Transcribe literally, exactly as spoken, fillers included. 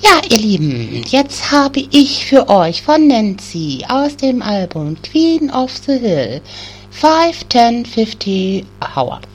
Ja, ihr Lieben, jetzt habe ich für euch von Nancy aus dem Album Queen of the Hill five ten fifty Hour